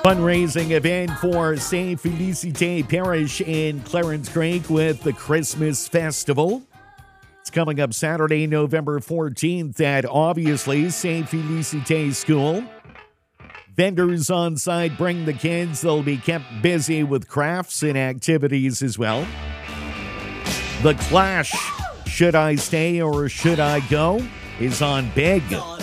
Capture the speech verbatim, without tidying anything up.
Fundraising event for Saint Félicité Parish in Clarence Creek with the Christmas Festival. It's coming up Saturday, November fourteenth at obviously Saint Félicité School. Vendors on site bring the kids. They'll be kept busy with crafts and activities as well. The Clash, Should I Stay or Should I Go, is on big